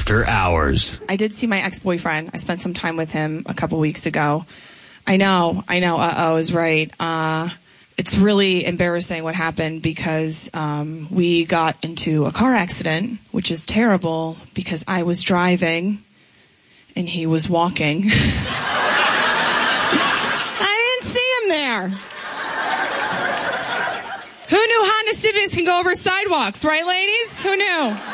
After Hours. I did see my ex-boyfriend. I spent some time with him a couple weeks ago. I know. Uh-oh is right. It's really embarrassing what happened because we got into a car accident, which is terrible because I was driving and he was walking. I didn't see him there. Who knew Honda Civics can go over sidewalks, right, ladies? Who knew?